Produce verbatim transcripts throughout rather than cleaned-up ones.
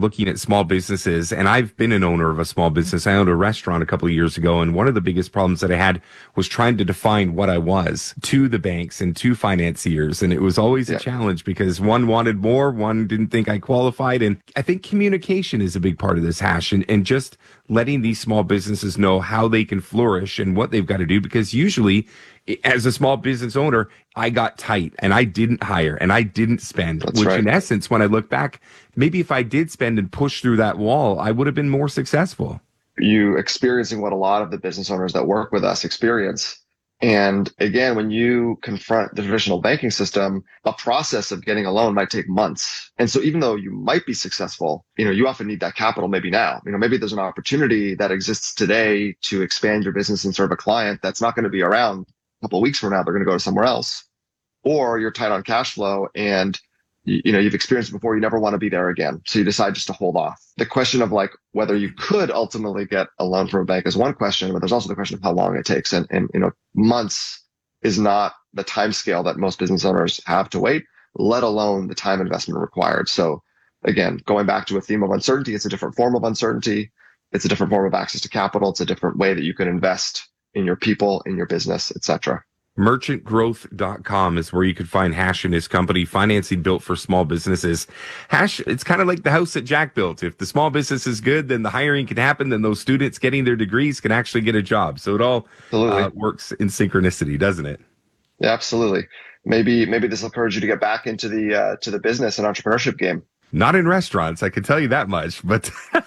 looking at small businesses, and I've been an owner of a small business. I owned a restaurant a couple of years ago, and one of the biggest problems that I had was trying to define what I was to the banks and to financiers. And it was always yeah. a challenge because one wanted more, one didn't think I qualified. And I think communication is a big part of this, Hash, and, and just letting these small businesses know how they can flourish and what they've got to do. Because usually, as a small business owner, I got tight and I didn't hire and I didn't spend, That's which right. in essence, when I look back, maybe if I did spend and push through that wall, I would have been more successful. You experiencing what a lot of the business owners that work with us experience. And again, when you confront the traditional banking system, a process of getting a loan might take months. And so even though you might be successful, you know, you often need that capital maybe now. You know, maybe there's an opportunity that exists today to expand your business and serve a client that's not going to be around a couple of weeks from now. They're going to go to somewhere else. Or you're tight on cash flow and you know, you've experienced it before, you never want to be there again. So you decide just to hold off. The question of like whether you could ultimately get a loan from a bank is one question, but there's also the question of how long it takes. And, and you know, months is not the time scale that most business owners have to wait, let alone the time investment required. So again, going back to a theme of uncertainty, it's a different form of uncertainty. It's a different form of access to capital. It's a different way that you can invest in your people, in your business, et cetera. merchant growth dot com is where you could find Hash and his company, financing built for small businesses. Hash, it's kind of like the house that Jack built. If the small business is good, then the hiring can happen. Then those students getting their degrees can actually get a job. So it all uh, works in synchronicity, doesn't it? Yeah, absolutely. Maybe maybe this will encourage you to get back into the uh, to the business and entrepreneurship game. Not in restaurants, I can tell you that much. But,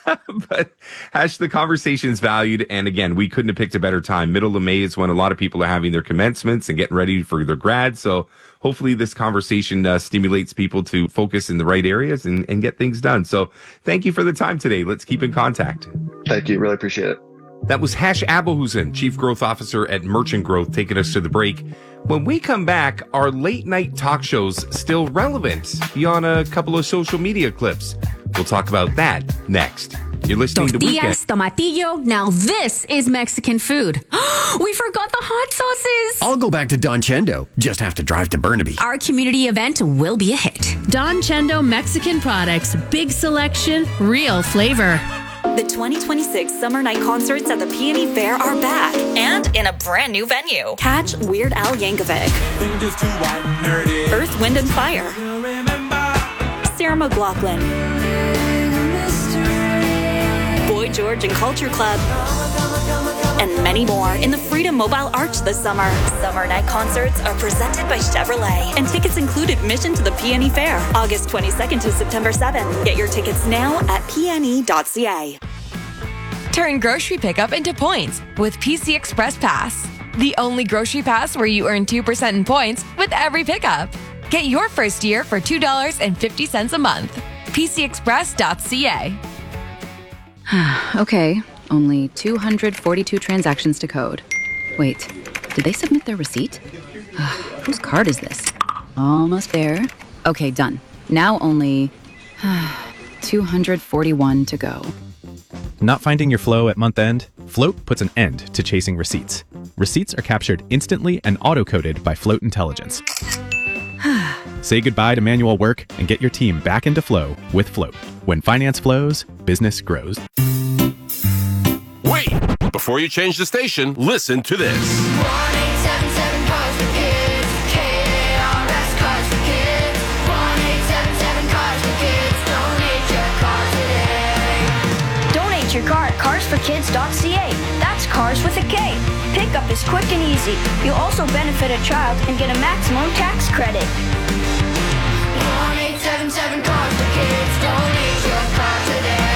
but Hash, the conversation's valued. And again, we couldn't have picked a better time. Middle of May is when a lot of people are having their commencements and getting ready for their grads. So hopefully this conversation uh, stimulates people to focus in the right areas and, and get things done. So thank you for the time today. Let's keep in contact. Thank you. Really appreciate it. That was Hash Abuhouzan, Chief Growth Officer at Merchant Growth, taking us to the break. When we come back, are late night talk shows still relevant beyond a couple of social media clips? We'll talk about that next. You're listening Tortillas, to Weekend. tomatillo. Now this is Mexican food. We forgot the hot sauces. I'll go back to Don Chendo. Just have to drive to Burnaby. Our community event will be a hit. Don Chendo Mexican products. Big selection, real flavor. The twenty twenty-six Summer Night Concerts at the Peony Fair are back and in a brand new venue. Catch Weird Al Yankovic, Earth, Wind and Fire, Sarah McLachlan, Boy George and Culture Club, and many more in the Freedom Mobile Arch this summer. Summer Night Concerts are presented by Chevrolet, and tickets include admission to the Peony Fair, August twenty-second to September seventh. Get your tickets now at p n e dot c a. Turn grocery pickup into points with P C Express Pass, the only grocery pass where you earn two percent in points with every pickup. Get your first year for two dollars and fifty cents a month. p c express dot c a. Okay, only two hundred forty-two transactions to code. Wait, did they submit their receipt? Whose card is this? Almost there. Okay, done. Now only two hundred forty-one to go. Not finding your flow at month end? Float puts an end to chasing receipts. Receipts are captured instantly and auto-coded by Float Intelligence. Say goodbye to manual work and get your team back into flow with Float. When finance flows, business grows. Wait! Before you change the station, listen to this. one eight seven seven Cars for Kids. K A R S Cars for Kids. one eight seven seven Cars for Kids. Donate your car today. Donate your car at cars for kids dot c a. That's cars with a K. Pickup is quick and easy. You'll also benefit a child and get a maximum tax credit. one eight seven seven Cars for Kids. Donate your car today.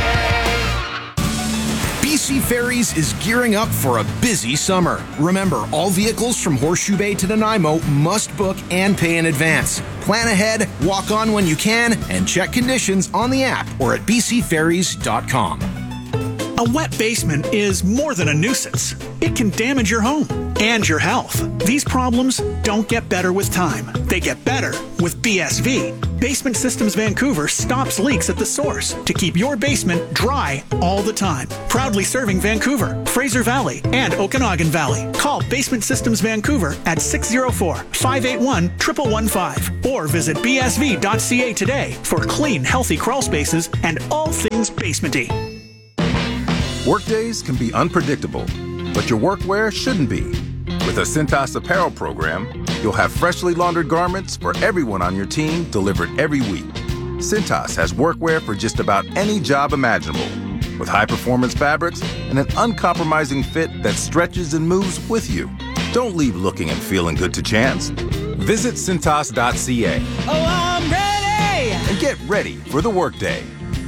B C Ferries is gearing up for a busy summer. Remember, all vehicles from Horseshoe Bay to Nanaimo must book and pay in advance. Plan ahead, walk on when you can, and check conditions on the app or at b c ferries dot com. A wet basement is more than a nuisance. It can damage your home and your health. These problems don't get better with time. They get better with B S V. Basement Systems Vancouver stops leaks at the source to keep your basement dry all the time. Proudly serving Vancouver, Fraser Valley, and Okanagan Valley. Call Basement Systems Vancouver at six oh four, five eight one, one one one five or visit b s v dot c a today for clean, healthy crawl spaces and all things basementy. Workdays can be unpredictable, but your workwear shouldn't be. With a Cintas apparel program, you'll have freshly laundered garments for everyone on your team delivered every week. Cintas has workwear for just about any job imaginable, with high-performance fabrics and an uncompromising fit that stretches and moves with you. Don't leave looking and feeling good to chance. Visit Cintas dot c a. Oh, I'm ready! And get ready for the workday.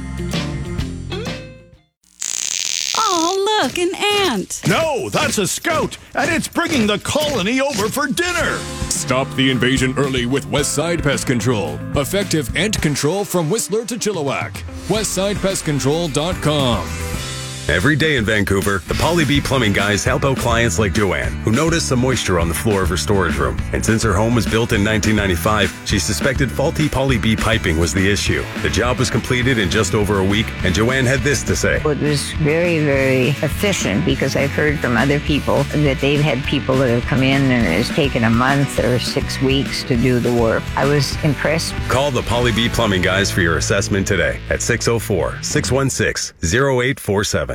Oh, look, an ant. No, that's a scout, and it's bringing the colony over for dinner. Stop the invasion early with Westside Pest Control. Effective ant control from Whistler to Chilliwack. westside pest control dot com. Every day in Vancouver, the Poly B Plumbing guys help out clients like Joanne, who noticed some moisture on the floor of her storage room. And since her home was built in nineteen ninety-five, she suspected faulty Poly B piping was the issue. The job was completed in just over a week, and Joanne had this to say. It was very, very efficient because I've heard from other people that they've had people that have come in and it's taken a month or six weeks to do the work. I was impressed. Call the Poly B Plumbing guys for your assessment today at six oh four, six one six, oh eight four seven.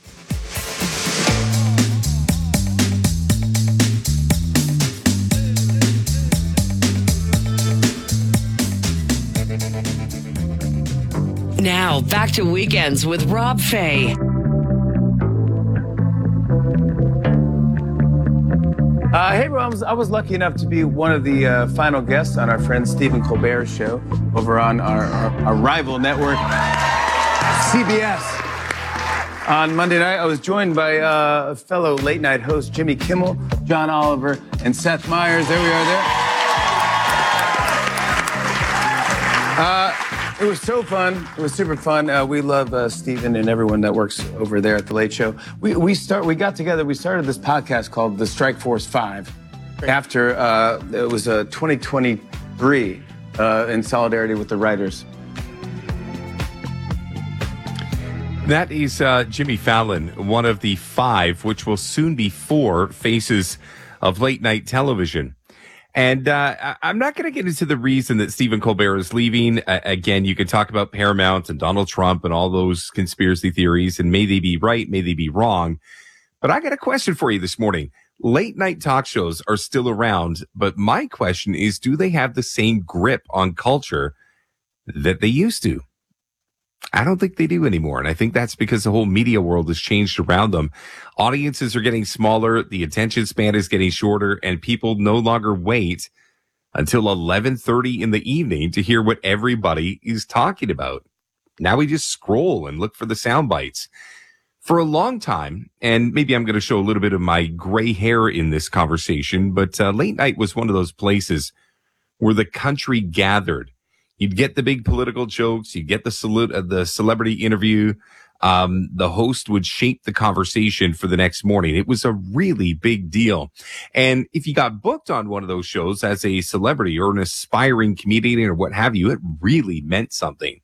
Now, back to Weekends with Rob Fay. Uh, hey, Roms. I was lucky enough to be one of the uh, final guests on our friend Stephen Colbert's show over on our, our, our rival network, C B S. On Monday night, I was joined by uh, fellow late-night host Jimmy Kimmel, John Oliver, and Seth Meyers. There we are there. Uh, It was so fun. It was super fun. Uh, we love uh, Stephen and everyone that works over there at the Late Show. We we start. We got together. We started this podcast called The Strike Force Five. After uh, it was uh, twenty twenty-three uh, in solidarity with the writers. That is uh, Jimmy Fallon, one of the five, which will soon be four, faces of late night television. And uh, I- I'm not going to get into the reason that Stephen Colbert is leaving. Uh, again, you could talk about Paramount and Donald Trump and all those conspiracy theories, and may they be right, may they be wrong. But I got a question for you this morning. Late night talk shows are still around, but my question is, do they have the same grip on culture that they used to? I don't think they do anymore. And I think that's because the whole media world has changed around them. Audiences are getting smaller. The attention span is getting shorter, and people no longer wait until eleven thirty in the evening to hear what everybody is talking about. Now we just scroll and look for the sound bites. For a long time, and maybe I'm going to show a little bit of my gray hair in this conversation, but uh, late night was one of those places where the country gathered. You'd get the big political jokes. You'd get the salute, uh, the celebrity interview. Um, the host would shape the conversation for the next morning. It was a really big deal. And if you got booked on one of those shows as a celebrity or an aspiring comedian or what have you, it really meant something.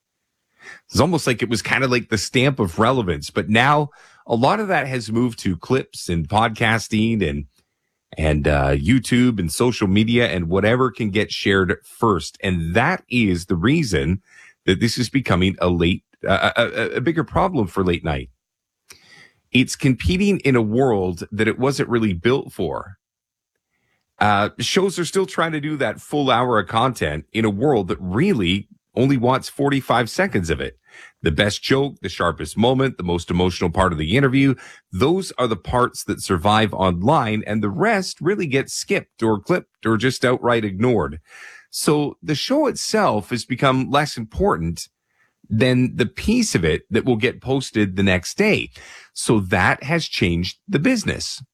It's almost like it was kind of like the stamp of relevance. But now a lot of that has moved to clips and podcasting and and uh, YouTube and social media and whatever can get shared first. And that is the reason that this is becoming a late, uh, a, a bigger problem for late night. It's competing in a world that it wasn't really built for. Uh, shows are still trying to do that full hour of content in a world that really only wants forty-five seconds of it. The best joke, the sharpest moment, the most emotional part of the interview, those are the parts that survive online, and the rest really get skipped or clipped or just outright ignored. So the show itself has become less important than the piece of it that will get posted the next day. So that has changed the business.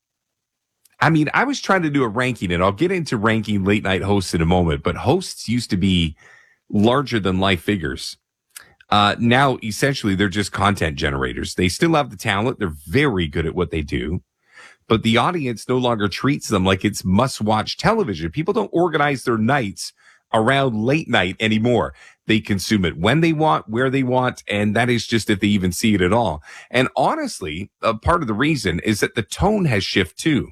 I mean, I was trying to do a ranking, and I'll get into ranking late night hosts in a moment, but hosts used to be larger than life figures. Uh, now, essentially, they're just content generators. They still have the talent. They're very good at what they do. But the audience no longer treats them like it's must-watch television. People don't organize their nights around late night anymore. They consume it when they want, where they want, and that is just if they even see it at all. And honestly, a part of the reason is that the tone has shifted too.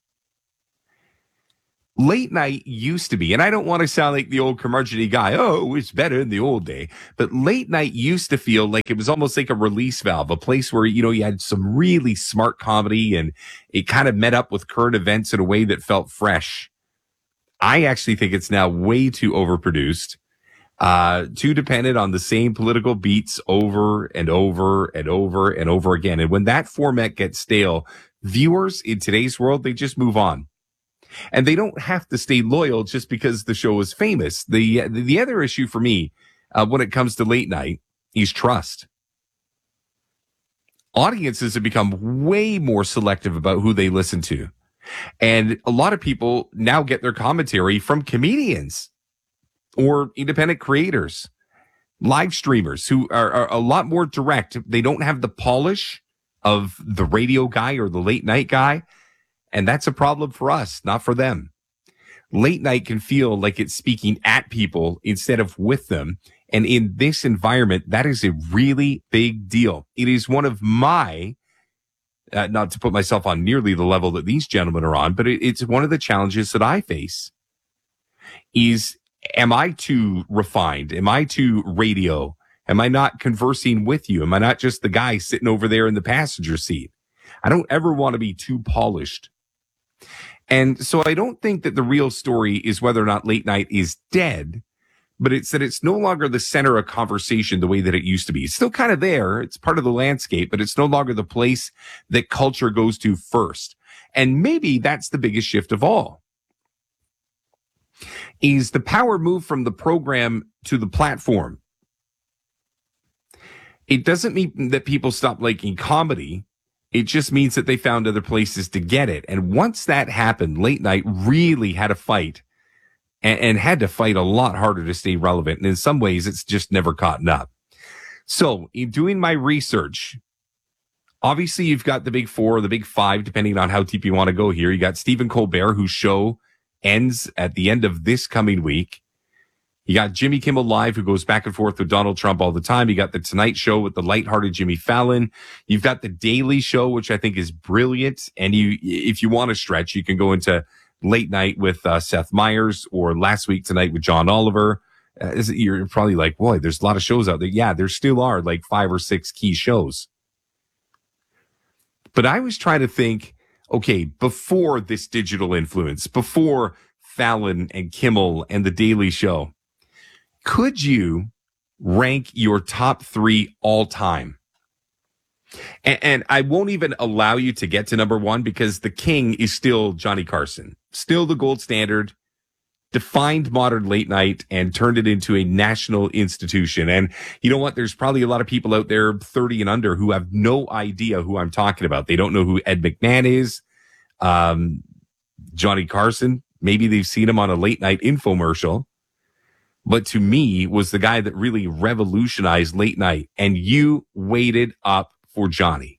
Late night used to be, and I don't want to sound like the old curmudgeon guy, oh, it's better in the old day, but late night used to feel like it was almost like a release valve, a place where, you know, you had some really smart comedy and it kind of met up with current events in a way that felt fresh. I actually think it's now way too overproduced, uh, too dependent on the same political beats over and over and over and over again. And when that format gets stale, viewers in today's world, they just move on. And they don't have to stay loyal just because the show is famous. The the other issue for me uh, when it comes to late night is trust. Audiences have become way more selective about who they listen to. And a lot of people now get their commentary from comedians or independent creators, live streamers who are, are a lot more direct. They don't have the polish of the radio guy or the late night guy. And that's a problem for us, not for them. Late night can feel like it's speaking at people instead of with them. And in this environment, that is a really big deal. It is one of my, uh, not to put myself on nearly the level that these gentlemen are on, but it, it's one of the challenges that I face is, am I too refined? Am I too radio? Am I not conversing with you? Am I not just the guy sitting over there in the passenger seat? I don't ever want to be too polished. And so I don't think that the real story is whether or not late night is dead, but it's that it's no longer the center of conversation the way that it used to be. It's still kind of there. It's part of the landscape, but it's no longer the place that culture goes to first. And maybe that's the biggest shift of all, is the power move from the program to the platform. It doesn't mean that people stop liking comedy. It just means that they found other places to get it. And once that happened, late night really had to fight and, and had to fight a lot harder to stay relevant. And in some ways, it's just never caught up. So in doing my research, obviously you've got the big four or the big five, depending on how deep you want to go here. You got Stephen Colbert, whose show ends at the end of this coming week. You got Jimmy Kimmel Live, who goes back and forth with Donald Trump all the time. You got The Tonight Show with the lighthearted Jimmy Fallon. You've got The Daily Show, which I think is brilliant. And you, if you want to stretch, you can go into Late Night with uh, Seth Meyers or Last Week Tonight with John Oliver. Uh, is it, you're probably like, boy, there's a lot of shows out there. Yeah, there still are like five or six key shows. But I was trying to think, okay, before this digital influence, before Fallon and Kimmel and The Daily Show, could you rank your top three all time? And, and I won't even allow you to get to number one because the king is still Johnny Carson, still the gold standard, defined modern late night and turned it into a national institution. And you know what? There's probably a lot of people out there thirty and under who have no idea who I'm talking about. They don't know who Ed McMahon is. Um, Johnny Carson, maybe they've seen him on a late night infomercial. But to me, was the guy that really revolutionized late night. And you waited up for Johnny.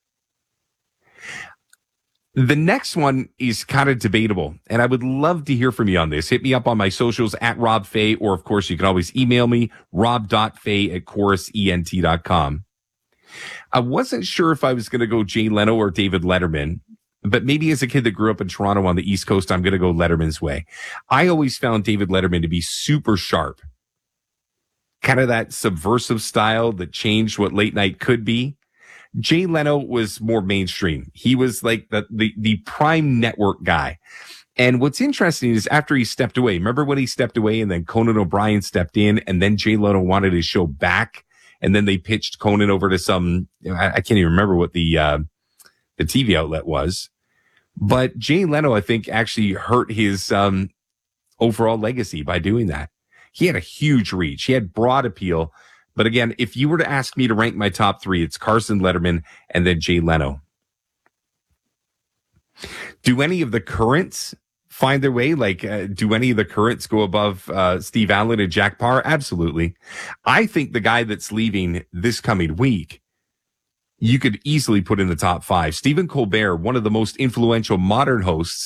The next one is kind of debatable, and I would love to hear from you on this. Hit me up on my socials at Rob Fay, or of course, you can always email me, rob dot fay at chorus ent dot com. I wasn't sure if I was going to go Jay Leno or David Letterman. But maybe as a kid that grew up in Toronto on the East Coast, I'm going to go Letterman's way. I always found David Letterman to be super sharp. Kind of that subversive style that changed what late night could be. Jay Leno was more mainstream. He was like the, the, the prime network guy. And what's interesting is after he stepped away, remember when he stepped away and then Conan O'Brien stepped in and then Jay Leno wanted his show back. And then they pitched Conan over to some, I, I can't even remember what the, uh, the T V outlet was. But Jay Leno, I think, actually hurt his um, overall legacy by doing that. He had a huge reach. He had broad appeal. But again, if you were to ask me to rank my top three, it's Carson, Letterman, and then Jay Leno. Do any of the currents find their way? Like, uh, do any of the currents go above uh, Steve Allen and Jack Paar? Absolutely. I think the guy that's leaving this coming week, you could easily put in the top five. Stephen Colbert, one of the most influential modern hosts,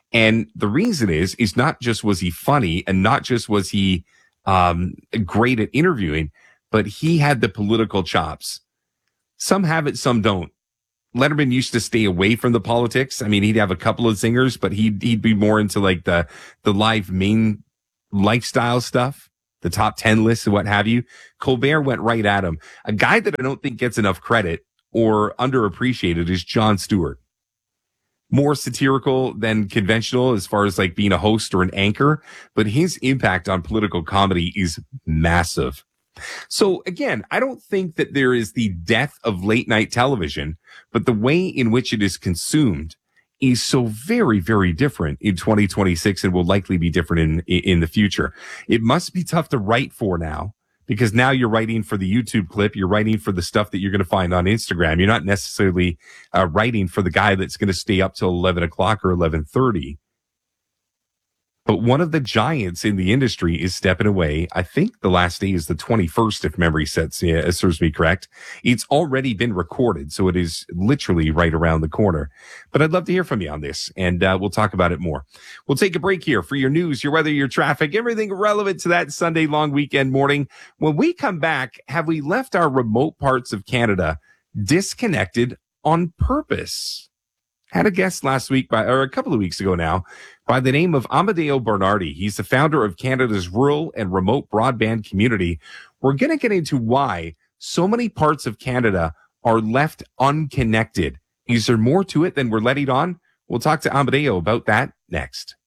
And the reason is, is not just was he funny and not just was he um, great at interviewing, but he had the political chops. Some have it, some don't. Letterman used to stay away from the politics. I mean, he'd have a couple of zingers, but he'd, he'd be more into like the, the live main lifestyle stuff, the top ten lists and what have you. Colbert went right at him. A guy that I don't think gets enough credit or underappreciated is Jon Stewart. More satirical than conventional as far as like being a host or an anchor, but his impact on political comedy is massive. So again, I don't think that there is the death of late night television, but the way in which it is consumed is so very, very different in twenty twenty-six and will likely be different in, in the future. It must be tough to write for now, because now you're writing for the YouTube clip. You're writing for the stuff that you're going to find on Instagram. You're not necessarily uh, writing for the guy that's going to stay up till eleven o'clock or eleven thirty. But one of the giants in the industry is stepping away. I think the last day is the twenty-first, if memory sets, yeah, serves me correct. It's already been recorded, so it is literally right around the corner. But I'd love to hear from you on this, and uh, we'll talk about it more. We'll take a break here for your news, your weather, your traffic, everything relevant to that Sunday long weekend morning. When we come back, have we left our remote parts of Canada disconnected on purpose? Had a guest last week, by or a couple of weeks ago now, by the name of Amadeo Bernardi. He's the founder of Canada's rural and remote broadband community. We're going to get into why so many parts of Canada are left unconnected. Is there more to it than we're letting on? We'll talk to Amadeo about that next.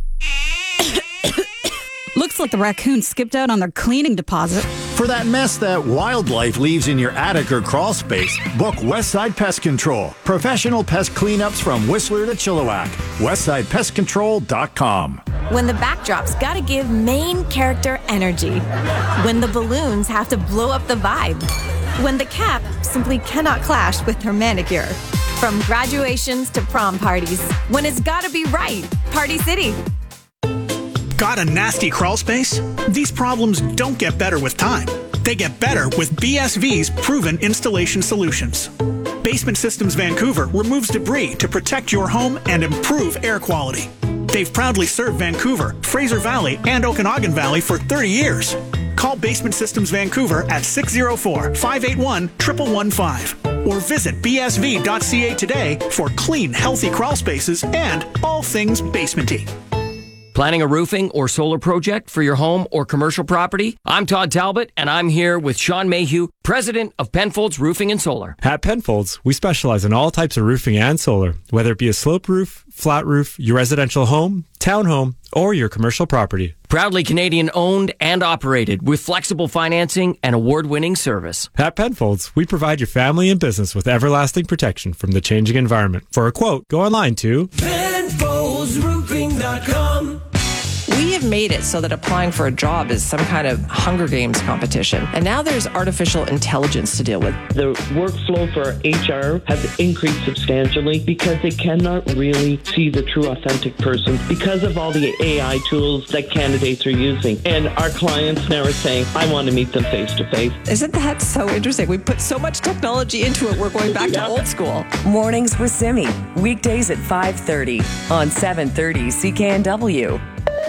Looks like the raccoon skipped out on their cleaning deposit. For that mess that wildlife leaves in your attic or crawl space, book Westside Pest Control. Professional pest cleanups from Whistler to Chilliwack. westside pest control dot com. When the backdrop's gotta give main character energy. When the balloons have to blow up the vibe. When the cap simply cannot clash with her manicure. From graduations to prom parties. When it's gotta be right. Party City. Got a nasty crawl space? These problems don't get better with time. They get better with B S V's proven installation solutions. Basement Systems Vancouver removes debris to protect your home and improve air quality. They've proudly served Vancouver, Fraser Valley, and Okanagan Valley for thirty years. Call Basement Systems Vancouver at six oh four, five eight one, one one one five or visit b s v dot c a today for clean, healthy crawl spaces and all things basementy. Planning a roofing or solar project for your home or commercial property? I'm Todd Talbot, and I'm here with Sean Mayhew, president of Penfolds Roofing and Solar. At Penfolds, we specialize in all types of roofing and solar, whether it be a sloped roof, flat roof, your residential home, townhome, or your commercial property. Proudly Canadian owned and operated with flexible financing and award-winning service. At Penfolds, we provide your family and business with everlasting protection from the changing environment. For a quote, go online to Penfolds Roofing dot com. We have made it so that applying for a job is some kind of Hunger Games competition. And now there's artificial intelligence to deal with. The workflow for H R has increased substantially because they cannot really see the true authentic person because of all the A I tools that candidates are using. And our clients now are saying, I want to meet them face to face. Isn't that so interesting? We put so much technology into it, we're going back Yeah. to old school. Mornings with Simi. Weekdays at five thirty on seven thirty C K N W.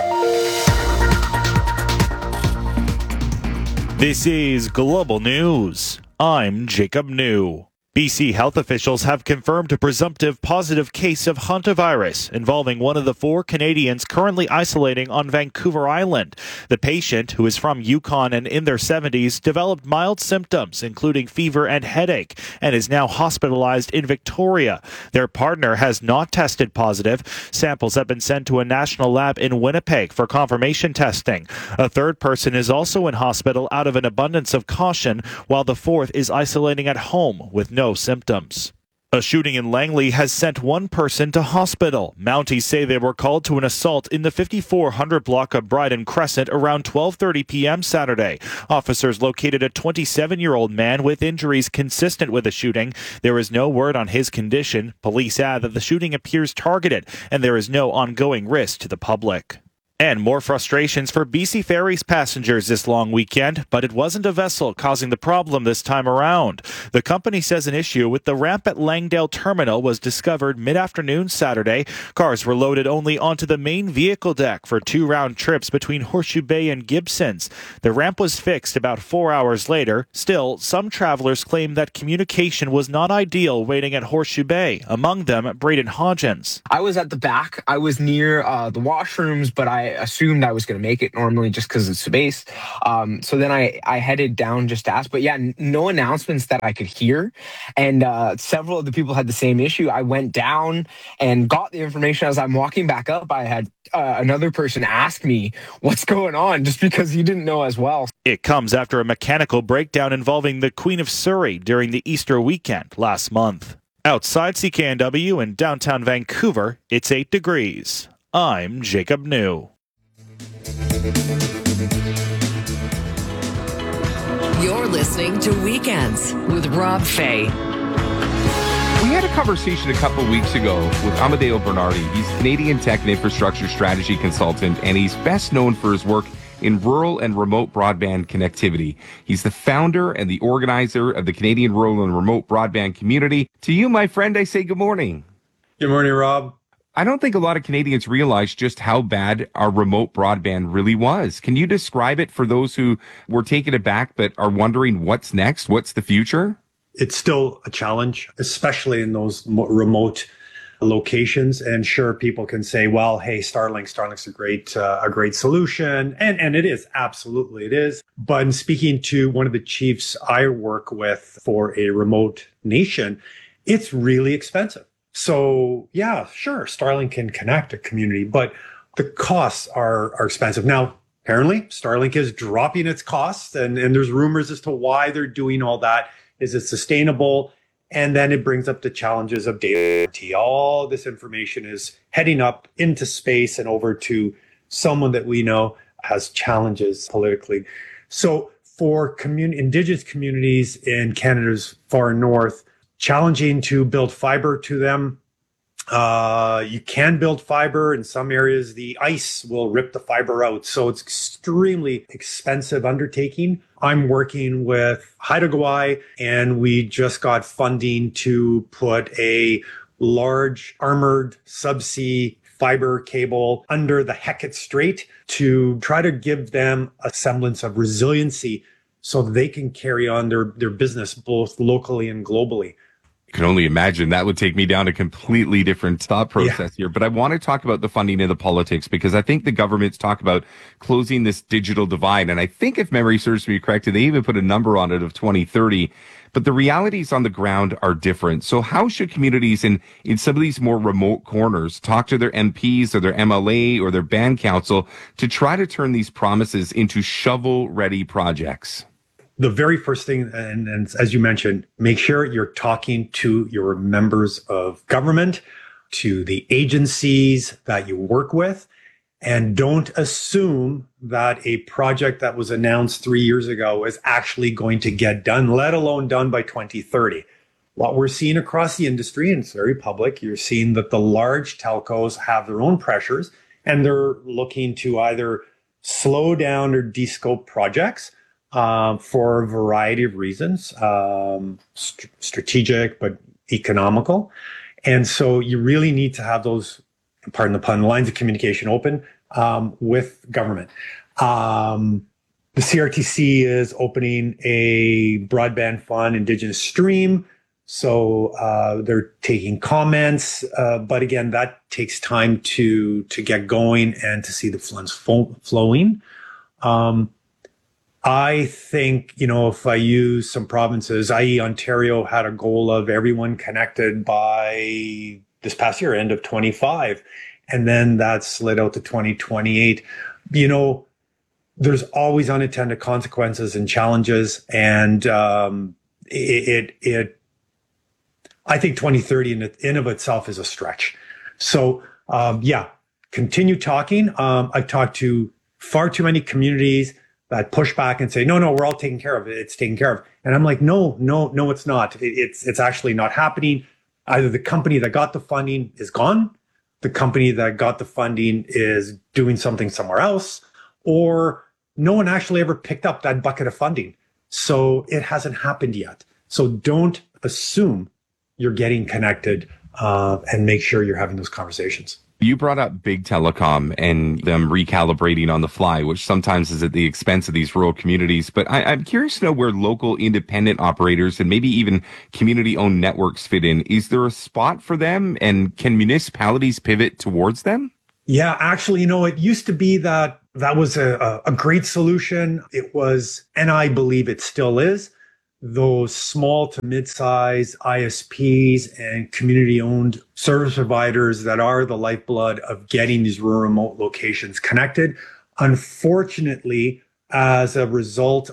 This is Global News. I'm Jacob New. B C health officials have confirmed a presumptive positive case of hantavirus involving one of the four Canadians currently isolating on Vancouver Island. The patient, who is from Yukon and in their seventies, developed mild symptoms, including fever and headache, and is now hospitalized in Victoria. Their partner has not tested positive. Samples have been sent to a national lab in Winnipeg for confirmation testing. A third person is also in hospital out of an abundance of caution, while the fourth is isolating at home with no symptoms. A shooting in Langley has sent one person to hospital. Mounties say they were called to an assault in the fifty-four hundred block of Bryden Crescent around twelve thirty p.m. Saturday. Officers located a twenty-seven-year-old man with injuries consistent with the shooting. There is no word on his condition. Police add that the shooting appears targeted and there is no ongoing risk to the public. And more frustrations for B C Ferries passengers this long weekend, but it wasn't a vessel causing the problem this time around. The company says an issue with the ramp at Langdale Terminal was discovered mid-afternoon Saturday. Cars were loaded only onto the main vehicle deck for two round trips between Horseshoe Bay and Gibsons. The ramp was fixed about four hours later. Still, some travelers claim that communication was not ideal waiting at Horseshoe Bay, among them Braden Hodgins. I was at the back. I was near uh, the washrooms, but I assumed I was going to make it normally just because it's space. Um, so then I, I headed down just to ask. But yeah, n- no announcements that I could hear. And uh, several of the people had the same issue. I went down and got the information. As I'm walking back up, I had uh, another person ask me what's going on just because he didn't know as well. It comes after a mechanical breakdown involving the Queen of Surrey during the Easter weekend last month. Outside C K N W in downtown Vancouver, it's eight degrees. I'm Jacob New. You're listening to Weekends with Rob Fay. We had a conversation a couple weeks ago with Amadeo Bernardi. He's a Canadian tech and infrastructure strategy consultant, and he's best known for his work in rural and remote broadband connectivity. He's the founder and the organizer of the Canadian Rural and Remote Broadband Community. To you, my friend, I say good morning. Good morning, Rob. I don't think a lot of Canadians realize just how bad our remote broadband really was. Can you describe it for those who were taken aback but are wondering what's next? What's the future? It's still a challenge, especially in those mo- remote locations. And sure, people can say, well, hey, Starlink, Starlink's a great, uh, a great solution. And, and it is. Absolutely, it is. But in speaking to one of the chiefs I work with for a remote nation, it's really expensive. So yeah, sure, Starlink can connect a community, but the costs are, are expensive. Now, apparently, Starlink is dropping its costs, and, and there's rumors as to why they're doing all that. Is it sustainable? And then it brings up the challenges of data. All this information is heading up into space and over to someone that we know has challenges politically. So for commun- Indigenous communities in Canada's far north, challenging to build fiber to them. Uh, you can build fiber. In some areas, the ice will rip the fiber out. So it's extremely expensive undertaking. I'm working with Haida Gwaii, and we just got funding to put a large armored subsea fiber cable under the Hecate Strait to try to give them a semblance of resiliency so that they can carry on their, their business both locally and globally. I can only imagine that would take me down a completely different thought process yeah. here. But I want to talk about the funding and the politics, because I think the government's talk about closing this digital divide. And I think, if memory serves me correctly, they even put a number on it of twenty thirty. But the realities on the ground are different. So how should communities in, in some of these more remote corners talk to their M Ps or their M L A or their band council to try to turn these promises into shovel-ready projects? The very first thing, and, and as you mentioned, make sure you're talking to your members of government, to the agencies that you work with, and don't assume that a project that was announced three years ago is actually going to get done, let alone done by twenty thirty. What we're seeing across the industry, and it's very public, you're seeing that the large telcos have their own pressures, and they're looking to either slow down or descope projects. Um, for a variety of reasons, um, st- strategic, but economical. And so you really need to have those, pardon the pun, lines of communication open um, with government. Um, the C R T C is opening a broadband fund Indigenous stream. So uh, they're taking comments. Uh, but again, that takes time to, to get going and to see the funds fo- flowing. Um, I think, you know, if I use some provinces, that is. Ontario had a goal of everyone connected by this past year, end of twenty-five. And then that slid out to twenty twenty-eight. You know, there's always unintended consequences and challenges. And um, it, it, it, I think twenty thirty in, in of itself is a stretch. So, um, yeah, continue talking. Um, I've talked to far too many communities that push back and say, no, no, we're all taken care of. It's taken care of. And I'm like, no, no, no, it's not. It, it's it's actually not happening. Either the company that got the funding is gone, the company that got the funding is doing something somewhere else, or no one actually ever picked up that bucket of funding. So it hasn't happened yet. So don't assume you're getting connected, uh, and make sure you're having those conversations. You brought up big telecom and them recalibrating on the fly, which sometimes is at the expense of these rural communities. But I, I'm curious to know where local independent operators and maybe even community-owned networks fit in. Is there a spot for them, and can municipalities pivot towards them? Yeah, actually, you know, it used to be that that was a, a great solution. It was, and I believe it still is, those small to mid-size I S Ps and community-owned service providers that are the lifeblood of getting these rural remote locations connected. Unfortunately, as a result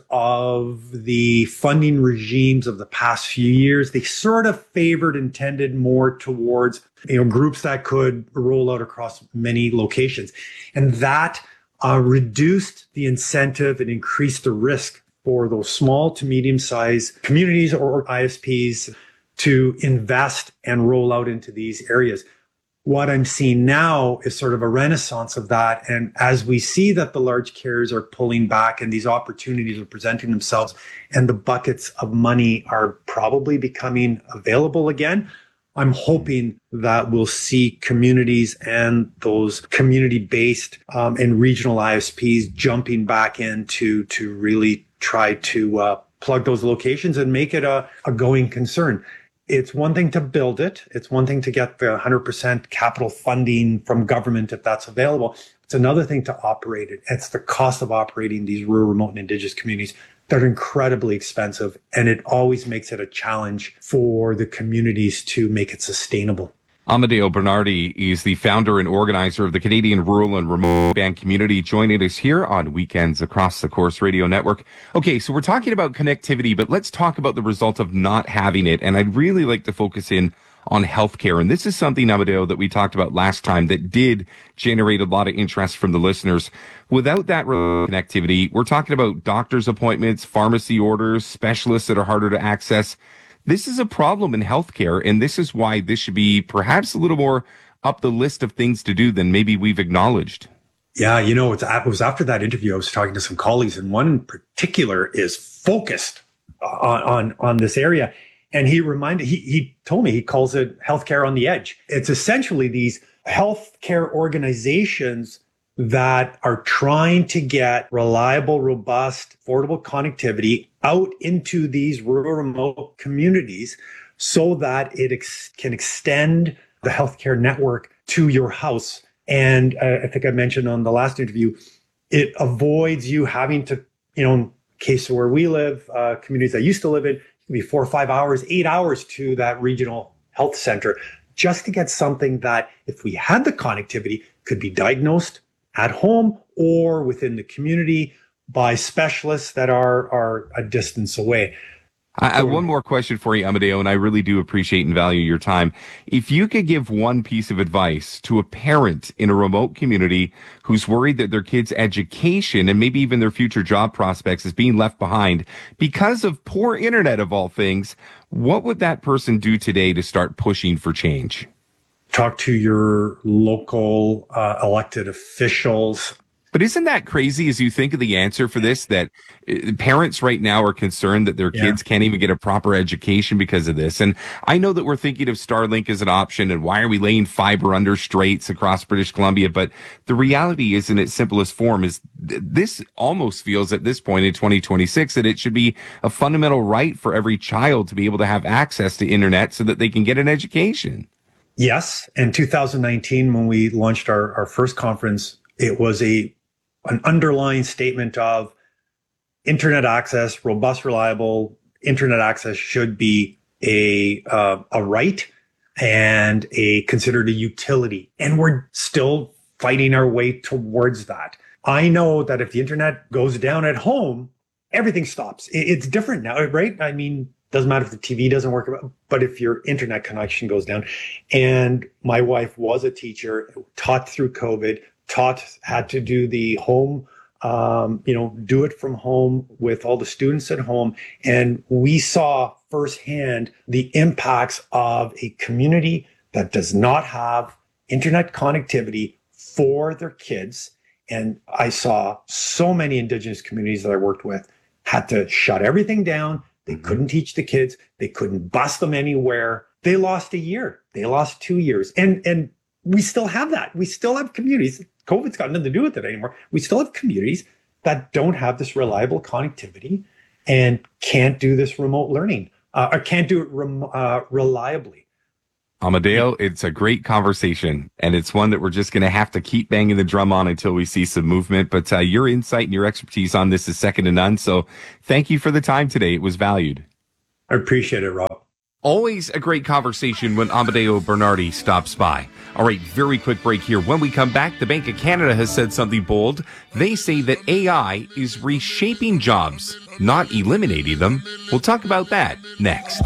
of the funding regimes of the past few years, they sort of favored and tended more towards, you know, groups that could roll out across many locations. And that uh, reduced the incentive and increased the risk for those small to medium-sized communities or I S Ps to invest and roll out into these areas. What I'm seeing now is sort of a renaissance of that. And as we see that the large carriers are pulling back and these opportunities are presenting themselves and the buckets of money are probably becoming available again, I'm hoping that we'll see communities and those community-based um, and regional I S Ps jumping back into to really try to uh, plug those locations and make it a, a going concern. It's one thing to build it. It's one thing to get the one hundred percent capital funding from government if that's available. It's another thing to operate it. It's the cost of operating these rural, remote, and indigenous communities that are incredibly expensive. And it always makes it a challenge for the communities to make it sustainable. Amadeo Bernardi is the founder and organizer of the Canadian Rural and Remote Band Community, joining us here on Weekends Across the Course Radio Network. Okay, so we're talking about connectivity, but let's talk about the result of not having it. And I'd really like to focus in on healthcare. And this is something, Amadeo, that we talked about last time that did generate a lot of interest from the listeners. Without that connectivity, we're talking about doctor's appointments, pharmacy orders, specialists that are harder to access. This is a problem in healthcare, and this is why this should be perhaps a little more up the list of things to do than maybe we've acknowledged. Yeah, you know, it's, it was after that interview, I was talking to some colleagues, and one in particular is focused on, on, on this area. And he reminded, he, he told me he calls it healthcare on the edge. It's essentially these healthcare organizations that are trying to get reliable, robust, affordable connectivity out into these rural, remote communities so that it ex- can extend the healthcare network to your house. And uh, I think I mentioned on the last interview, it avoids you having to, you know, in case of where we live, uh, communities I used to live in, it can be four or five hours, eight hours to that regional health center just to get something that, if we had the connectivity, could be diagnosed at home or within the community by specialists that are, are a distance away. I have one more question for you, Amadeo, and I really do appreciate and value your time. If you could give one piece of advice to a parent in a remote community who's worried that their kid's education and maybe even their future job prospects is being left behind because of poor internet of all things, what would that person do today to start pushing for change? Talk to your local uh, elected officials. But isn't that crazy as you think of the answer for this, that uh, parents right now are concerned that their Yeah. kids can't even get a proper education because of this? And I know that we're thinking of Starlink as an option and why are we laying fiber under straits across British Columbia? But the reality is, in its simplest form, is th- this almost feels at this point in twenty twenty-six that it should be a fundamental right for every child to be able to have access to internet so that they can get an education. Yes. In two thousand nineteen, when we launched our, our first conference, it was a an underlying statement of internet access, robust, reliable internet access should be a uh, a right and a considered a utility. And we're still fighting our way towards that. I know that if the internet goes down at home, everything stops. It, it's different now, right? I mean, doesn't matter if the T V doesn't work, but if your internet connection goes down. And my wife was a teacher, taught through COVID, taught, had to do the home, um, you know, do it from home with all the students at home. And we saw firsthand the impacts of a community that does not have internet connectivity for their kids. And I saw so many Indigenous communities that I worked with had to shut everything down. They couldn't teach the kids. They couldn't bus them anywhere. They lost a year. They lost two years. And, and we still have that. We still have communities. COVID's got nothing to do with it anymore. We still have communities that don't have this reliable connectivity and can't do this remote learning uh, or can't do it rem- uh, reliably. Amadeo, it's a great conversation, and it's one that we're just going to have to keep banging the drum on until we see some movement. But uh, your insight and your expertise on this is second to none. So thank you for the time today. It was valued. I appreciate it, Rob. Always a great conversation when Amadeo Bernardi stops by. All right, very quick break here. When we come back, the Bank of Canada has said something bold. They say that A I is reshaping jobs, not eliminating them. We'll talk about that next.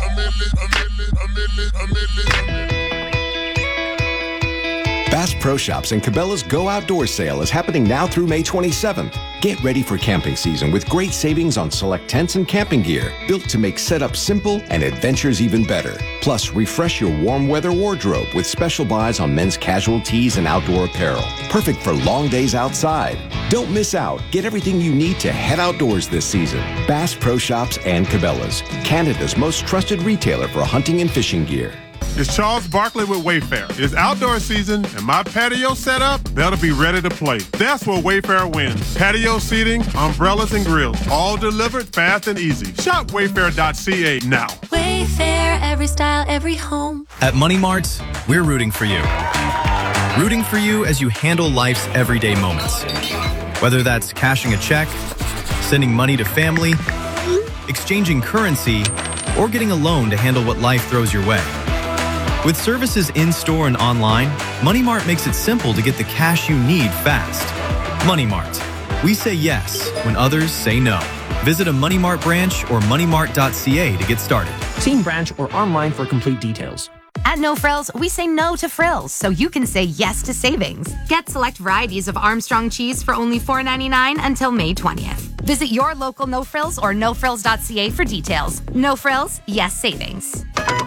Bass Pro Shops and Cabela's Go Outdoor Sale is happening now through May twenty-seventh. Get ready for camping season with great savings on select tents and camping gear, built to make setup simple and adventures even better. Plus, refresh your warm weather wardrobe with special buys on men's casual tees and outdoor apparel. Perfect for long days outside. Don't miss out. Get everything you need to head outdoors this season. Bass Pro Shops and Cabela's, Canada's most trusted retailer for hunting and fishing gear. It's Charles Barkley with Wayfair. It's outdoor season, and my patio setup better be ready to play. That's where Wayfair wins. Patio seating, umbrellas, and grills, all delivered fast and easy. Shop wayfair dot c a now. Wayfair, every style, every home. At Money Mart, we're rooting for you. Rooting for you as you handle life's everyday moments. Whether that's cashing a check, sending money to family, exchanging currency, or getting a loan to handle what life throws your way. With services in-store and online, Money Mart makes it simple to get the cash you need fast. Money Mart. We say yes when others say no. Visit a Money Mart branch or money mart dot c a to get started. See branch or online for complete details. At No Frills, we say no to frills so you can say yes to savings. Get select varieties of Armstrong cheese for only four ninety-nine until May twentieth. Visit your local No Frills or no frills dot c a for details. No Frills, yes savings.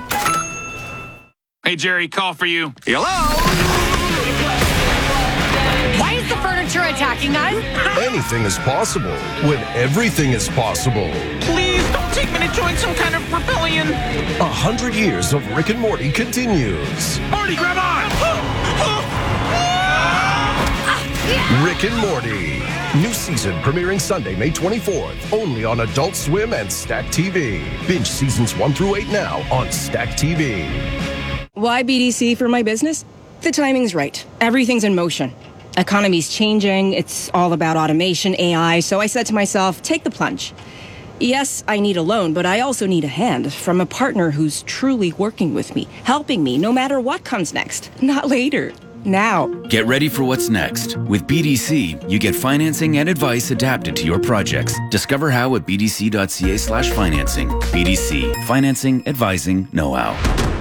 Hey, Jerry, call for you. Hello? Why is the furniture attacking us? Anything is possible when everything is possible. Please don't take me to join some kind of rebellion. A hundred years of Rick and Morty continues. Morty, grab on! Rick and Morty. New season premiering Sunday, May twenty-fourth. Only on Adult Swim and Stack T V. Binge seasons one through eight now on Stack T V. Why B D C for my business? The timing's right. Everything's in motion. Economy's changing. It's all about automation, A I. So I said to myself, take the plunge. Yes, I need a loan, but I also need a hand from a partner who's truly working with me, helping me no matter what comes next. Not later. Now. Get ready for what's next. With B D C, you get financing and advice adapted to your projects. Discover how at b d c dot c a slash financing. B D C. Financing, advising, know-how.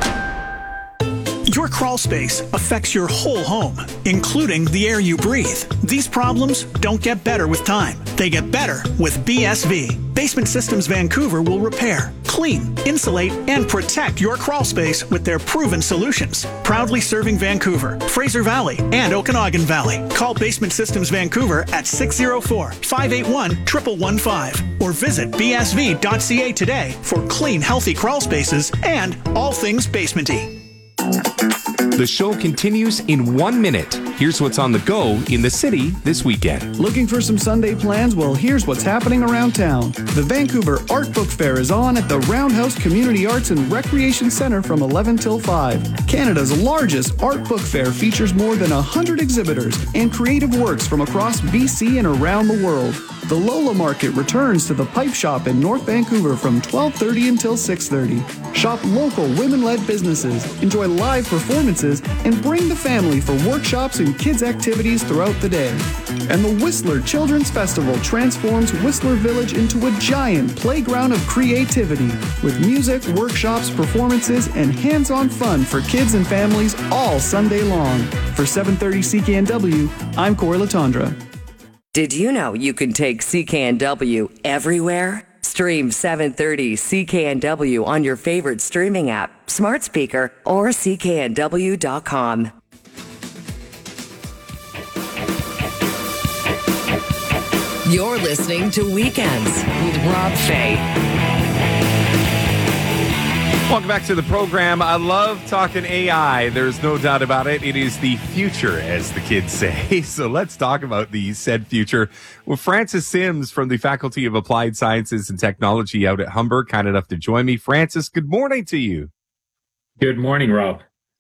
Your crawl space affects your whole home, including the air you breathe. These problems don't get better with time. They get better with B S V. Basement Systems Vancouver will repair, clean, insulate, and protect your crawl space with their proven solutions. Proudly serving Vancouver, Fraser Valley, and Okanagan Valley. Call Basement Systems Vancouver at six oh four, five eight one, one one one five or visit b s v dot c a today for clean, healthy crawl spaces and all things basement-y. The show continues in one minute. Here's what's on the go in the city this weekend. Looking for some Sunday plans? Well, here's what's happening around town. The Vancouver Art Book Fair is on at the Roundhouse Community Arts and Recreation Center from eleven till five. Canada's largest art book fair features more than one hundred exhibitors and creative works from across B C and around the world. The Lola Market returns to the Pipe Shop in North Vancouver from twelve thirty until six thirty. Shop local women-led businesses, enjoy live performances, and bring the family for workshops and kids' activities throughout the day. And the Whistler Children's Festival transforms Whistler Village into a giant playground of creativity with music, workshops, performances, and hands-on fun for kids and families all Sunday long. For seven thirty C K N W, I'm Corey Latondra. Did you know you can take C K N W everywhere? Stream seven thirty C K N W on your favorite streaming app, smart speaker, or c k n w dot com. You're listening to Weekends with Rob Fay. Welcome back to the program. I love talking A I. There's no doubt about it. It is the future, as the kids say. So let's talk about the said future with Francis Sims from the Faculty of Applied Sciences and Technology out at Humber, kind enough to join me. Francis, good morning to you. Good morning, Rob.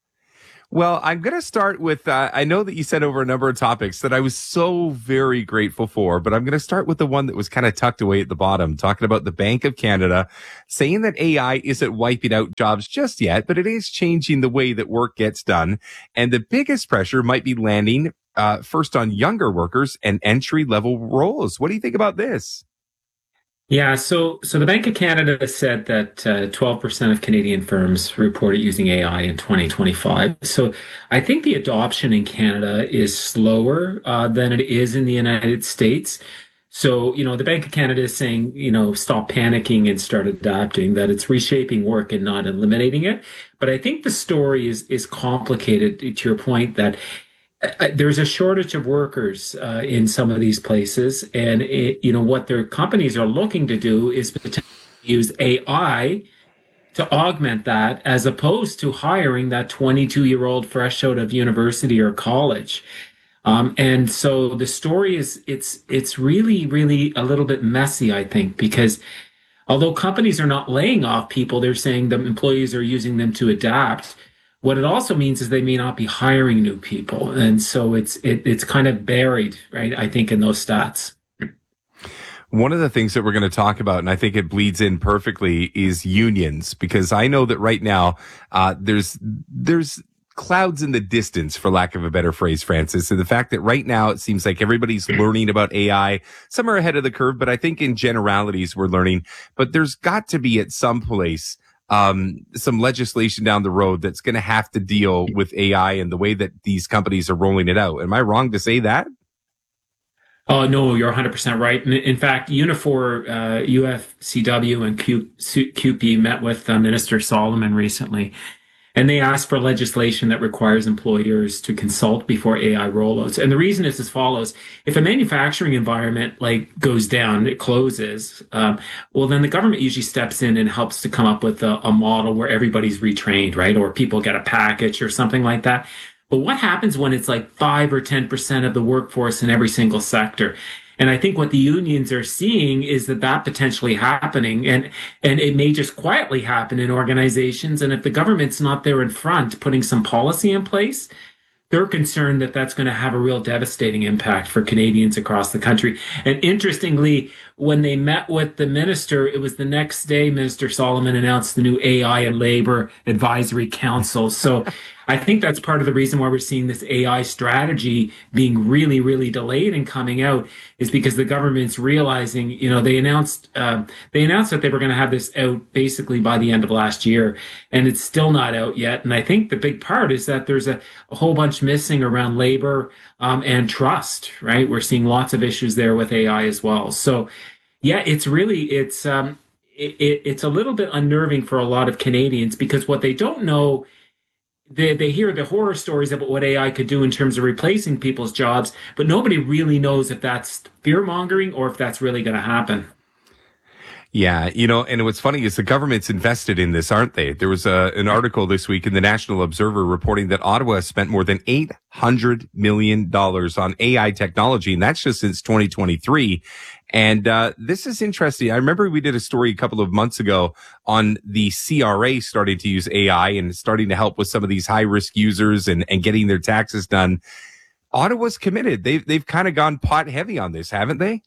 Well, I'm going to start with, uh, I know that you sent over a number of topics that I was so very grateful for, but I'm going to start with the one that was kind of tucked away at the bottom, talking about the Bank of Canada, saying that A I isn't wiping out jobs just yet, but it is changing the way that work gets done. And the biggest pressure might be landing uh, first on younger workers and entry-level roles. What do you think about this? Yeah, so so the Bank of Canada said that uh, twelve percent of Canadian firms reported using A I in twenty twenty-five. So I think the adoption in Canada is slower uh, than it is in the United States. So, you know, the Bank of Canada is saying, you know, stop panicking and start adapting, that it's reshaping work and not eliminating it. But I think the story is is complicated, to your point, that there's a shortage of workers uh, in some of these places, and it, you know what their companies are looking to do is potentially use A I to augment that, as opposed to hiring that twenty-two-year-old fresh out of university or college. Um, and so the story is it's it's really really a little bit messy, I think, because although companies are not laying off people, they're saying that employees are using them to adapt. What it also means is they may not be hiring new people. And so it's it, it's kind of buried, right, I think, in those stats. One of the things that we're going to talk about, and I think it bleeds in perfectly, is unions, because I know that right now uh, there's there's clouds in the distance, for lack of a better phrase, Francis. And the fact that right now it seems like everybody's learning about A I. Some are ahead of the curve, but I think in generalities we're learning. But there's got to be at some place um, some legislation down the road that's going to have to deal with A I and the way that these companies are rolling it out. Am I wrong to say that? Oh, no, you're one hundred percent right. In fact, Unifor, uh, U F C W and Q, CUPE met with uh, Minister Solomon recently, and they asked for legislation that requires employers to consult before A I rollouts. And the reason is as follows. If a manufacturing environment like goes down, it closes, um, well, then the government usually steps in and helps to come up with a, a model where everybody's retrained, right? Or people get a package or something like that. But what happens when it's like five or ten percent of the workforce in every single sector? And I think what the unions are seeing is that that potentially happening, and and it may just quietly happen in organizations. And if the government's not there in front putting some policy in place, they're concerned that that's going to have a real devastating impact for Canadians across the country. And interestingly, when they met with the minister, it was the next day Minister Solomon announced the new A I and Labor Advisory Council. So I think that's part of the reason why we're seeing this A I strategy being really, really delayed and coming out, is because the government's realizing, you know, they announced uh, they announced that they were going to have this out basically by the end of last year, and it's still not out yet. And I think the big part is that there's a, a whole bunch missing around labor um, and trust, right? We're seeing lots of issues there with A I as well. So, yeah, it's really it's um, it, it, it's a little bit unnerving for a lot of Canadians, because what they don't know. They they hear the horror stories about what A I could do in terms of replacing people's jobs, but nobody really knows if that's fear-mongering or if that's really going to happen. Yeah, you know, and what's funny is the government's invested in this, aren't they? There was a, an article this week in the National Observer reporting that Ottawa spent more than eight hundred million dollars on A I technology, and that's just since twenty twenty-three. And uh this is interesting. I remember we did a story a couple of months ago on the C R A starting to use A I and starting to help with some of these high-risk users and, and getting their taxes done. Ottawa's committed. They've, they've kind of gone pot heavy on this, haven't they?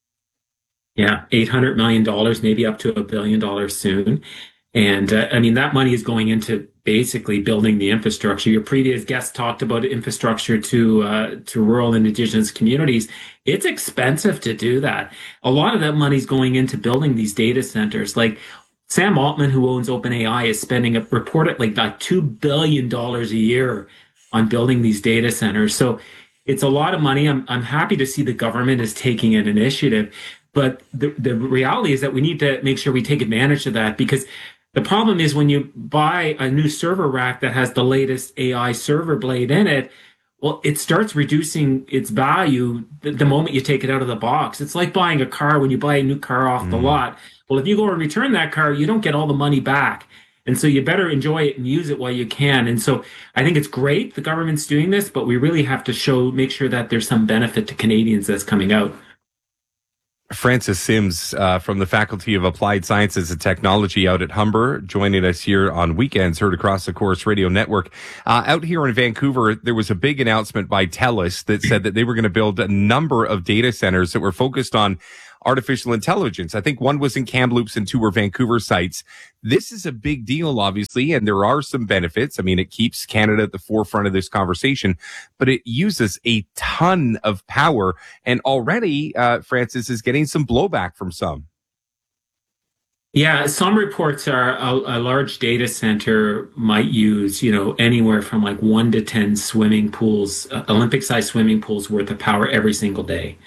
Yeah, eight hundred million dollars, maybe up to a billion dollars soon. And uh, I mean, that money is going into basically building the infrastructure. Your previous guest talked about infrastructure to uh, to rural and Indigenous communities. It's expensive to do that. A lot of that money is going into building these data centers. Like Sam Altman, who owns OpenAI, is spending a reported like that two billion dollars a year on building these data centers. So it's a lot of money. I'm I'm happy to see the government is taking an initiative. But the, the reality is that we need to make sure we take advantage of that, because the problem is when you buy a new server rack that has the latest A I server blade in it, well, it starts reducing its value the, the moment you take it out of the box. It's like buying a car when you buy a new car off mm. the lot. Well, if you go and return that car, you don't get all the money back. And so you better enjoy it and use it while you can. And so I think it's great the government's doing this, but we really have to show, make sure that there's some benefit to Canadians that's coming out. Francis Sims uh, from the Faculty of Applied Sciences and Technology out at Humber, joining us here on Weekends, heard across the Chorus Radio Network. Uh, out here in Vancouver, there was a big announcement by TELUS that said that they were going to build a number of data centers that were focused on artificial intelligence. I think one was in Kamloops and two were Vancouver sites. This is a big deal, obviously, and there are some benefits. I mean, it keeps Canada at the forefront of this conversation, but it uses a ton of power. And already, uh, Francis is getting some blowback from some. Yeah, some reports are a, a large data center might use, you know, anywhere from like one to ten swimming pools, uh, Olympic-sized swimming pools worth of power every single day.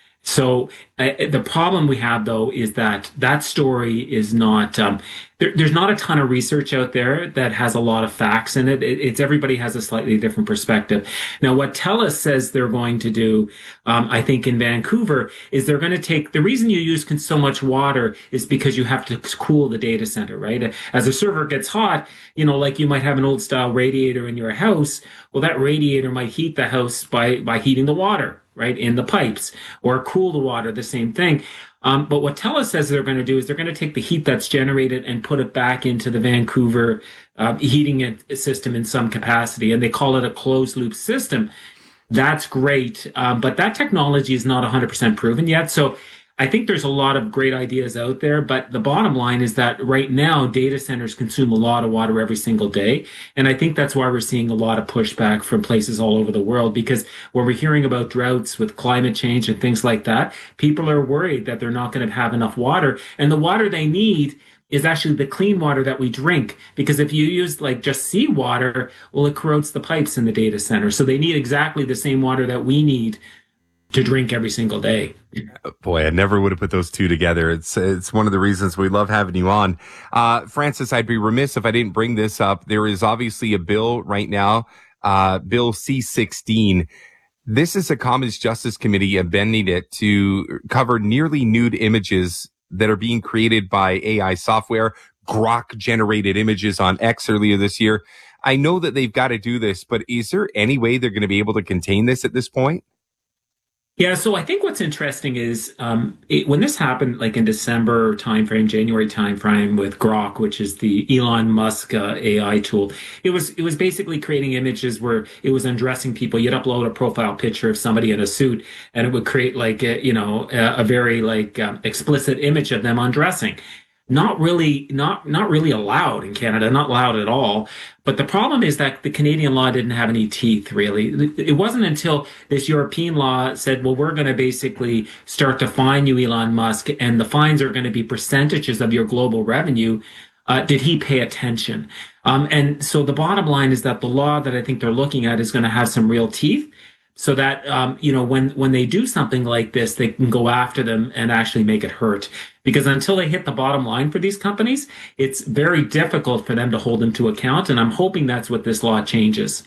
So uh, the problem we have, though, is that that story is not, um, there, there's not a ton of research out there that has a lot of facts in it. it. It's everybody has a slightly different perspective. Now, what TELUS says they're going to do, um, I think in Vancouver, is they're going to take, the reason you use so much water is because you have to cool the data center, right? As a server gets hot, you know, like you might have an old style radiator in your house. Well, that radiator might heat the house by, by heating the water, right, in the pipes, or cool the water, the same thing. Um, but what TELUS says they're going to do is they're going to take the heat that's generated and put it back into the Vancouver uh, heating system in some capacity, and they call it a closed loop system. That's great, um, but that technology is not one hundred percent proven yet. So I think there's a lot of great ideas out there, but the bottom line is that right now data centers consume a lot of water every single day. And I think that's why we're seeing a lot of pushback from places all over the world, because when we're hearing about droughts with climate change and things like that, people are worried that they're not going to have enough water. And the water they need is actually the clean water that we drink, because if you use like just seawater, well, it corrodes the pipes in the data center. So they need exactly the same water that we need to drink every single day. Boy, I never would have put those two together. It's it's one of the reasons we love having you on. Uh, Francis, I'd be remiss if I didn't bring this up. There is obviously a bill right now, uh, Bill C sixteen. This is a Commons Justice Committee amending it to cover nearly nude images that are being created by A I software, Grok generated images on X earlier this year. I know that they've got to do this, but is there any way they're going to be able to contain this at this point? Yeah, so I think what's interesting is um, it, when this happened, like in December timeframe, January timeframe with Grok, which is the Elon Musk uh, A I tool, it was it was basically creating images where it was undressing people. You'd upload a profile picture of somebody in a suit, and it would create like a, you know a, a very like um, explicit image of them undressing. Not really, not not really allowed in Canada, not allowed at all. But the problem is that the Canadian law didn't have any teeth, really. It wasn't until this European law said, well, we're going to basically start to fine you, Elon Musk, and the fines are going to be percentages of your global revenue, uh, did he pay attention? Um, and so the bottom line is that the law that I think they're looking at is going to have some real teeth, so that, um, you know, when, when they do something like this, they can go after them and actually make it hurt. Because until they hit the bottom line for these companies, it's very difficult for them to hold them to account. And I'm hoping that's what this law changes.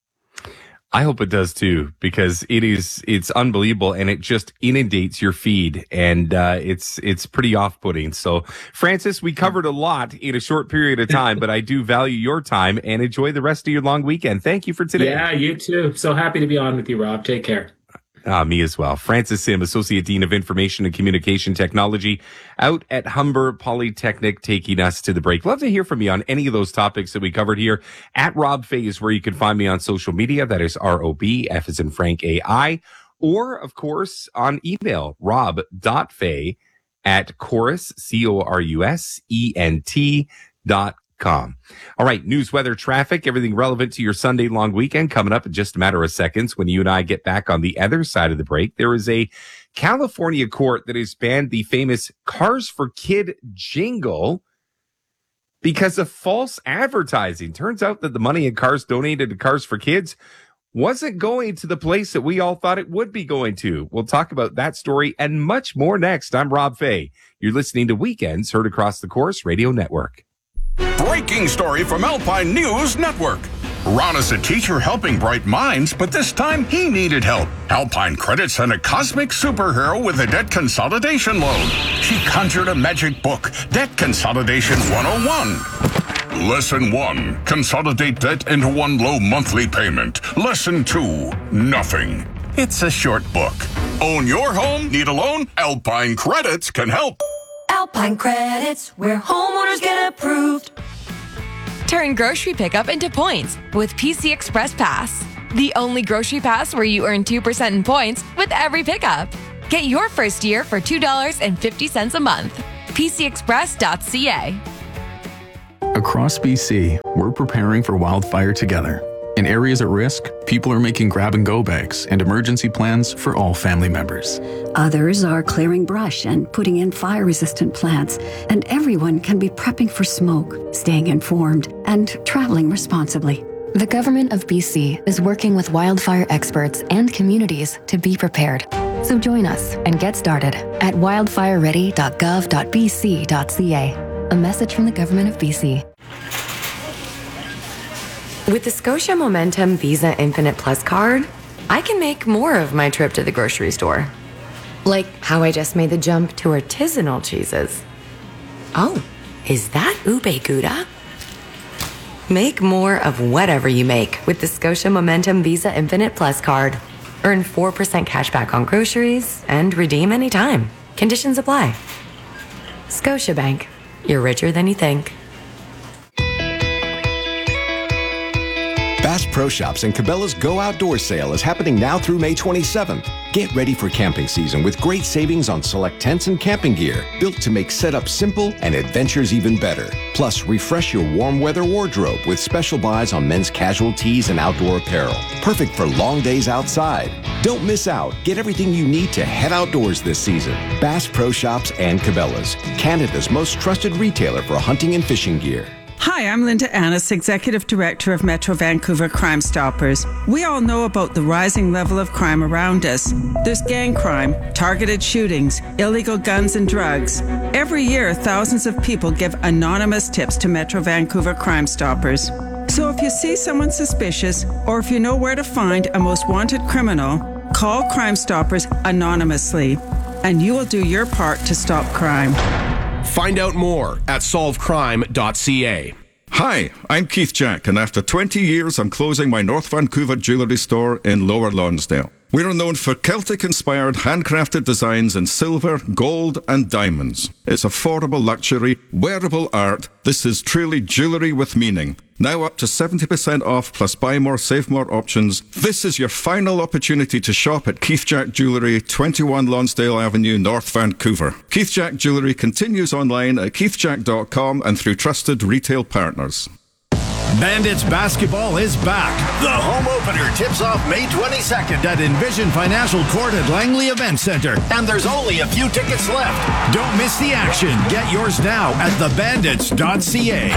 I hope it does too, because it is, it's unbelievable, and it just inundates your feed, and uh, it's, it's pretty off-putting. So, Francis, we covered a lot in a short period of time, but I do value your time, and enjoy the rest of your long weekend. Thank you for today. Yeah, you too. So happy to be on with you, Rob. Take care. Uh, me as well. Francis Sim, Associate Dean of Information and Communication Technology, out at Humber Polytechnic, taking us to the break. Love to hear from you on any of those topics that we covered here. At Rob Fay is where you can find me on social media. That is R O B, F as in Frank, A I. Or, of course, on email, rob.fay at chorus, C O R U S E N T dot com. All right, news, weather, traffic, everything relevant to your Sunday long weekend coming up in just a matter of seconds when you and I get back on the other side of the break. There is a California court that has banned the famous Cars for Kid jingle because of false advertising. Turns out that the money in cars donated to Cars for Kids wasn't going to the place that we all thought it would be going to. We'll talk about that story and much more next. I'm Rob Fay. You're listening to Weekends, heard across the Chorus Radio Network. Breaking story from Alpine News Network. Ron is a teacher helping bright minds, but this time he needed help. Alpine Credit sent a cosmic superhero with a debt consolidation loan. She conjured a magic book, Debt Consolidation one oh one. Lesson one, consolidate debt into one low monthly payment. Lesson two, nothing. It's a short book. Own your home? Need a loan? Alpine Credits can help. Alpine Credits, where homeowners get approved. Turn grocery pickup into points with P C Express Pass. The only grocery pass where you earn two percent in points with every pickup. Get your first year for two dollars and fifty cents a month. P C express dot C A. Across B C, we're preparing for wildfire together. In areas at risk, people are making grab-and-go bags and emergency plans for all family members. Others are clearing brush and putting in fire-resistant plants, and everyone can be prepping for smoke, staying informed, and traveling responsibly. The government of B C is working with wildfire experts and communities to be prepared. So join us and get started at wildfire ready dot gov dot b c dot c a. A message from the government of B C. With the Scotia Momentum Visa Infinite Plus card, I can make more of my trip to the grocery store. Like how I just made the jump to artisanal cheeses. Oh, is that ube gouda? Make more of whatever you make with the Scotia Momentum Visa Infinite Plus card. Earn four percent cash back on groceries and redeem anytime. Conditions apply. Scotiabank. You're richer than you think. Bass Pro Shops and Cabela's Go Outdoor Sale is happening now through May twenty-seventh. Get ready for camping season with great savings on select tents and camping gear, built to make setup simple and adventures even better. Plus, refresh your warm weather wardrobe with special buys on men's casual tees and outdoor apparel. Perfect for long days outside. Don't miss out. Get everything you need to head outdoors this season. Bass Pro Shops and Cabela's, Canada's most trusted retailer for hunting and fishing gear. Hi, I'm Linda Annis, Executive Director of Metro Vancouver Crime Stoppers. We all know about the rising level of crime around us. There's gang crime, targeted shootings, illegal guns and drugs. Every year, thousands of people give anonymous tips to Metro Vancouver Crime Stoppers. So if you see someone suspicious, or if you know where to find a most wanted criminal, call Crime Stoppers anonymously, and you will do your part to stop crime. Find out more at solve crime dot c a. Hi, I'm Keith Jack, and after twenty years, I'm closing my North Vancouver jewellery store in Lower Lonsdale. We're known for Celtic-inspired handcrafted designs in silver, gold, and diamonds. It's affordable luxury, wearable art. This is truly jewellery with meaning. Now up to seventy percent off plus buy more, save more options. This is your final opportunity to shop at Keith Jack Jewellery, twenty-one Lonsdale Avenue, North Vancouver. Keith Jack Jewellery continues online at keith jack dot com and through trusted retail partners. Bandits basketball is back. The home opener tips off May twenty-second at Envision Financial Court at Langley Event Center. And there's only a few tickets left. Don't miss the action. Get yours now at the bandits dot c a.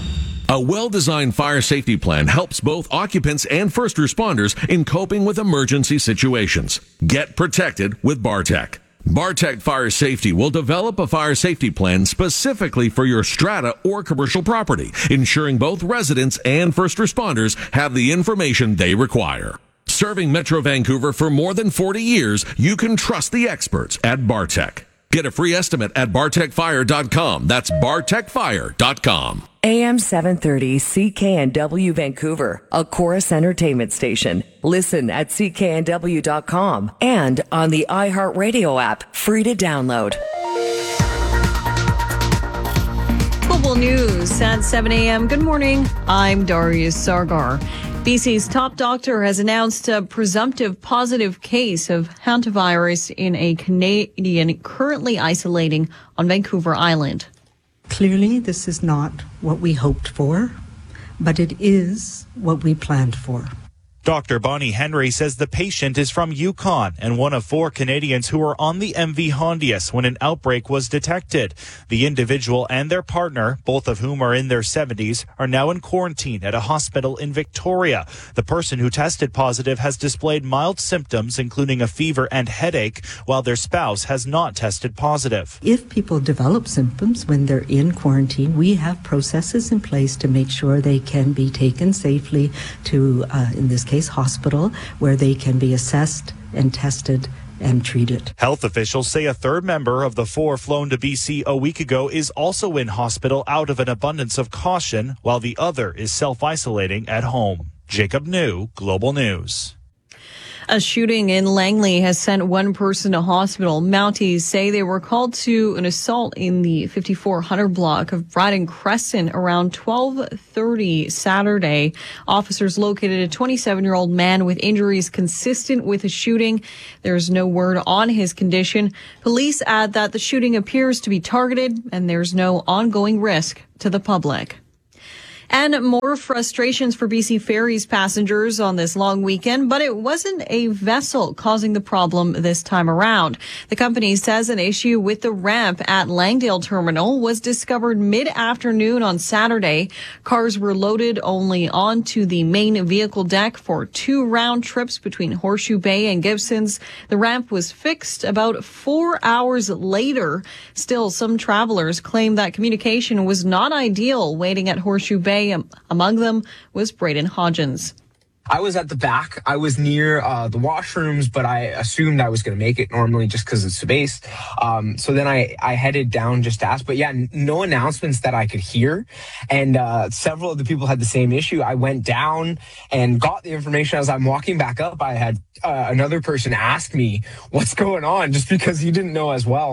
A well-designed fire safety plan helps both occupants and first responders in coping with emergency situations. Get protected with Bartec. Bartec Fire Safety will develop a fire safety plan specifically for your strata or commercial property, ensuring both residents and first responders have the information they require. Serving Metro Vancouver for more than forty years, you can trust the experts at Bartec. Get a free estimate at bartec fire dot com. That's bartec fire dot com. A M seven thirty C K N W Vancouver, a Chorus Entertainment station. Listen at c k n w dot com and on the iHeartRadio app, free to download. Global News at seven a.m. Good morning. I'm Darius Sargar. B C's top doctor has announced a presumptive positive case of hantavirus in a Canadian currently isolating on Vancouver Island. Clearly, this is not what we hoped for, but it is what we planned for. Doctor Bonnie Henry says the patient is from Yukon and one of four Canadians who were on the M V Hondius when an outbreak was detected. The individual and their partner, both of whom are in their seventies, are now in quarantine at a hospital in Victoria. The person who tested positive has displayed mild symptoms, including a fever and headache, while their spouse has not tested positive. If people develop symptoms when they're in quarantine, we have processes in place to make sure they can be taken safely to, uh, in this case, hospital, where they can be assessed and tested and treated. Health officials say a third member of the four flown to B C a week ago is also in hospital out of an abundance of caution, while the other is self-isolating at home. Jacob New, Global News. A shooting in Langley has sent one person to hospital. Mounties say they were called to an assault in the fifty-four hundred block of Bryden Crescent around twelve thirty Saturday. Officers located a twenty-seven-year-old man with injuries consistent with a shooting. There's no word on his condition. Police add that the shooting appears to be targeted and there's no ongoing risk to the public. And more frustrations for B C Ferries passengers on this long weekend, but it wasn't a vessel causing the problem this time around. The company says an issue with the ramp at Langdale Terminal was discovered mid-afternoon on Saturday. Cars were loaded only onto the main vehicle deck for two round trips between Horseshoe Bay and Gibsons. The ramp was fixed about four hours later. Still, some travelers claim that communication was not ideal waiting at Horseshoe Bay. Among them was Braden Hodgins. I was at the back. I was near uh, the washrooms, but I assumed I was going to make it normally just because it's space. Um, so then I, I headed down just to ask. But yeah, n- no announcements that I could hear. And uh, several of the people had the same issue. I went down and got the information. As I'm walking back up, I had uh, another person ask me what's going on just because he didn't know as well.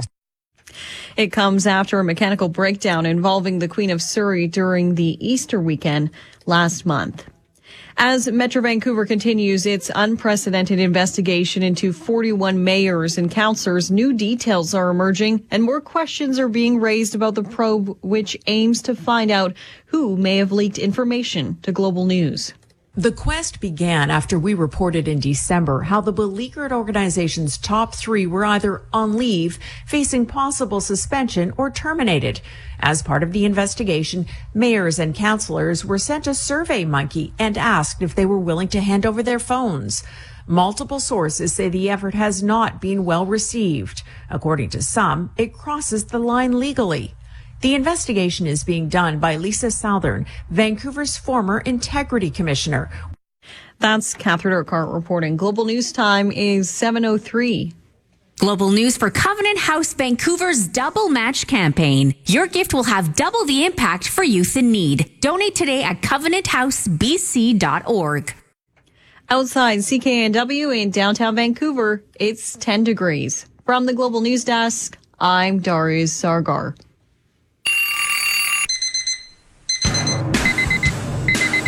It comes after a mechanical breakdown involving the Queen of Surrey during the Easter weekend last month. As Metro Vancouver continues its unprecedented investigation into forty-one mayors and councillors, new details are emerging and more questions are being raised about the probe, which aims to find out who may have leaked information to Global News. The quest began after we reported in December how the beleaguered organization's top three were either on leave, facing possible suspension, or terminated. As part of the investigation, mayors and councillors were sent a survey monkey and asked if they were willing to hand over their phones. Multiple sources say the effort has not been well received. According to some, it crosses the line legally. The investigation is being done by Lisa Southern, Vancouver's former Integrity Commissioner. That's Catherine Urquhart reporting. Global News time is seven oh three. Global news for Covenant House Vancouver's Double Match campaign. Your gift will have double the impact for youth in need. Donate today at covenant house b c dot org. Outside C K N W in downtown Vancouver, it's ten degrees. From the Global News Desk, I'm Darius Sargar.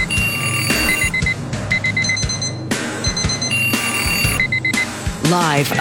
Live